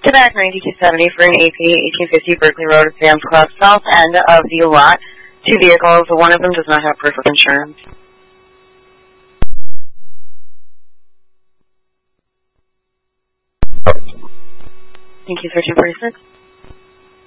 Quebec 9270 for an AP 1850 Berkeley Road, Sam's Club, south end of the lot. 2 vehicles, one of them does not have proof of insurance. Thank you, 1346.